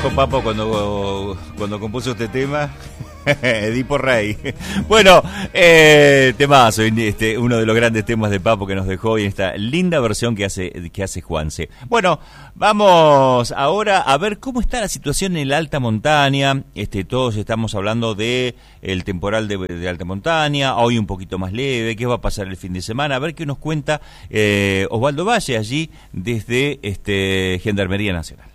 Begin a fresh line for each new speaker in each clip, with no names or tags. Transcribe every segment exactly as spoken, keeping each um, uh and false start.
dijo Papo cuando, cuando compuso este tema. Edipo Rey. Bueno, eh, temazo, este, uno de los grandes temas de Papo que nos dejó y esta linda versión que hace, que hace Juanse. Bueno, vamos ahora a ver cómo está la situación en la alta montaña. Este, todos estamos hablando de el temporal de, de alta montaña, hoy un poquito más leve, qué va a pasar el fin de semana, a ver qué nos cuenta eh, Osvaldo Valle allí desde este Gendarmería Nacional.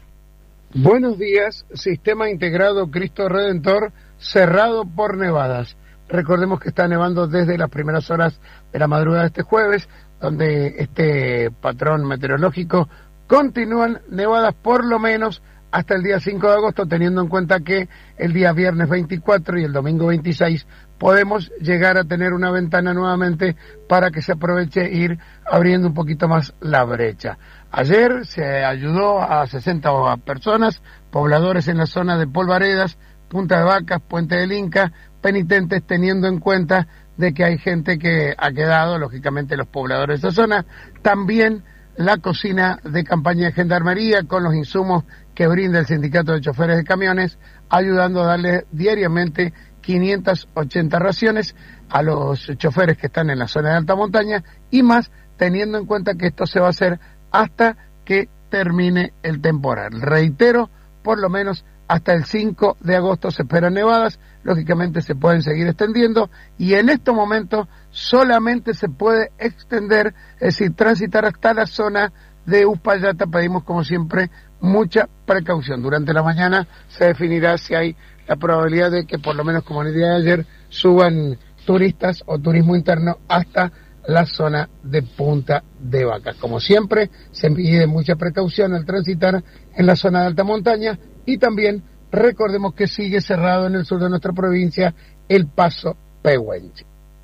Buenos días, Sistema Integrado Cristo Redentor cerrado por nevadas. Recordemos que está nevando desde las primeras horas de la madrugada de este jueves, donde este patrón meteorológico continúan nevadas por lo menos hasta el día cinco de agosto, teniendo en cuenta que el día viernes veinticuatro y el domingo veintiséis podemos llegar a tener una ventana nuevamente para que se aproveche ir abriendo un poquito más la brecha. Ayer se ayudó a sesenta personas, pobladores en la zona de Polvaredas, Punta de Vacas, Puente del Inca, penitentes, teniendo en cuenta de que hay gente que ha quedado, lógicamente los pobladores de esa zona, también la cocina de campaña de Gendarmería con los insumos que brinda el Sindicato de Choferes de Camiones, ayudando a darle diariamente quinientas ochenta raciones a los choferes que están en la zona de alta montaña y más, teniendo en cuenta que esto se va a hacer hasta que termine el temporal. Reitero, por lo menos hasta el cinco de agosto se esperan nevadas, lógicamente se pueden seguir extendiendo y en estos momentos solamente se puede extender, es decir, transitar hasta la zona de Uspallata. Pedimos como siempre mucha precaución. Durante la mañana se definirá si hay la probabilidad de que por lo menos como en el día de ayer suban turistas o turismo interno hasta la zona de Punta de Vacas. Como siempre, se pide mucha precaución al transitar en la zona de alta montaña y también recordemos que sigue cerrado en el sur de nuestra provincia el paso Pehuenche.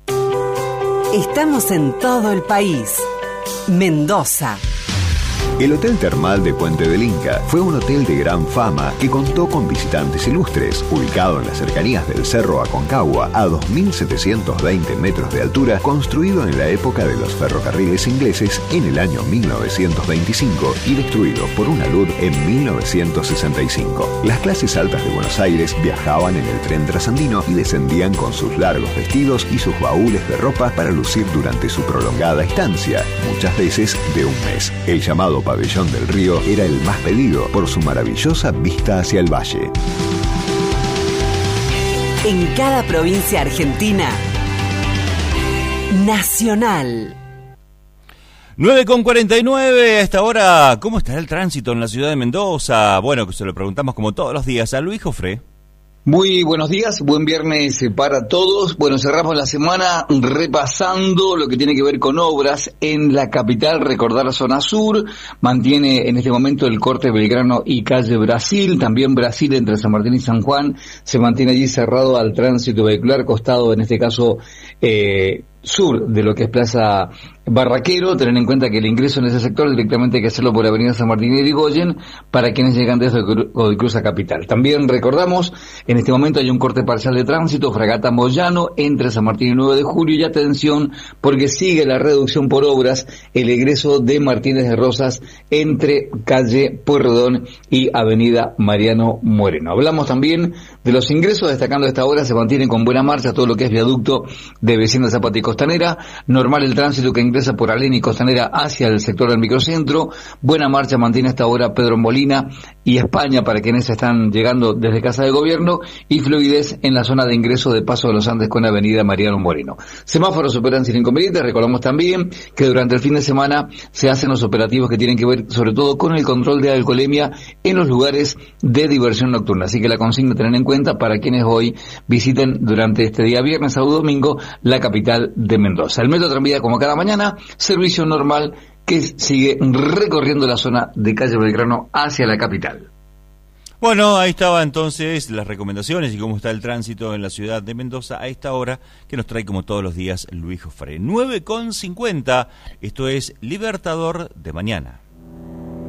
Estamos en todo el país. Mendoza.
El Hotel Termal de Puente del Inca fue un hotel de gran fama que contó con visitantes ilustres, ubicado en las cercanías del Cerro Aconcagua, a dos mil setecientos veinte metros de altura, construido en la época de los ferrocarriles ingleses en el año mil novecientos veinticinco y destruido por una luz en mil novecientos sesenta y cinco. Las clases altas de Buenos Aires viajaban en el tren trasandino y descendían con sus largos vestidos y sus baúles de ropa para lucir durante su prolongada estancia, muchas veces de un mes. El llamado Pabellón del Río era el más pedido por su maravillosa vista hacia el valle.
En cada provincia argentina, Nacional.
nueve con cuarenta y nueve a esta hora. ¿Cómo estará el tránsito en la ciudad de Mendoza? Bueno, que se lo preguntamos como todos los días a Luis Jofré.
Muy buenos días, buen viernes para todos. Bueno, cerramos la semana repasando lo que tiene que ver con obras en la capital. Recordar la zona sur, mantiene en este momento el corte Belgrano y calle Brasil, también Brasil entre San Martín y San Juan, se mantiene allí cerrado al tránsito vehicular, costado en este caso eh, sur de lo que es Plaza Barraquero. Tener en cuenta que el ingreso en ese sector directamente hay que hacerlo por Avenida San Martín y Irigoyen para quienes llegan desde Godoy Cruz a Capital. También recordamos, en este momento hay un corte parcial de tránsito, Fragata Moyano, entre San Martín y nueve de julio, y atención porque sigue la reducción por obras, el egreso de Martínez de Rosas entre calle Pueyrredón y Avenida Mariano Moreno. Hablamos también de los ingresos, destacando esta hora se mantienen con buena marcha todo lo que es viaducto de Vecino de Zapata y Costanera, normal el tránsito que ingresa por Alén y Costanera hacia el sector del microcentro, buena marcha mantiene hasta ahora Pedro Molina y España para quienes están llegando desde Casa de Gobierno, y fluidez en la zona de ingreso de Paso de los Andes con Avenida Mariano Moreno. Semáforos operan sin inconvenientes. Recordamos también que durante el fin de semana se hacen los operativos que tienen que ver sobre todo con el control de alcoholemia en los lugares de diversión nocturna, así que la consigna tener en cuenta para quienes hoy visiten durante este día viernes, sábado, domingo la capital de Mendoza. El metro tranvía como cada mañana, servicio normal que sigue recorriendo la zona de calle Belgrano hacia la capital.
Bueno, ahí estaba entonces las recomendaciones y cómo está el tránsito en la ciudad de Mendoza a esta hora, que nos trae como todos los días Luis Jofré. nueve con cincuenta, esto es Libertador de Mañana.